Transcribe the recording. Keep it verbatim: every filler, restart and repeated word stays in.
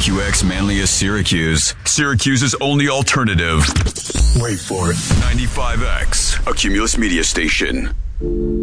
Q X Manlius Syracuse. Syracuse's only alternative. Wait for it. ninety-five X, a Cumulus media station.